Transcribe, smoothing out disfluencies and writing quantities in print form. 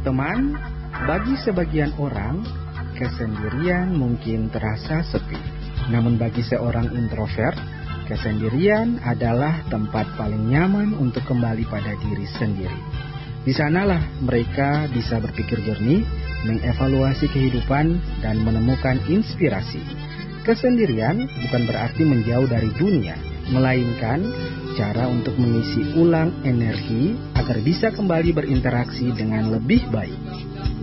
teman, bagi sebagian orang, kesendirian mungkin terasa sepi. Namun bagi seorang introvert, kesendirian adalah tempat paling nyaman untuk kembali pada diri sendiri. Di sanalah mereka bisa berpikir jernih, mengevaluasi kehidupan, dan menemukan inspirasi. Kesendirian bukan berarti menjauh dari dunia, melainkan cara untuk mengisi ulang energi agar bisa kembali berinteraksi dengan lebih baik.